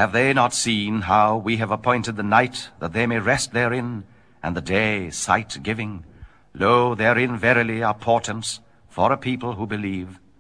Have they not seen how we have appointed the night, that they may rest therein, and the day sight-giving? Lo, therein verily are portents for a people who believe.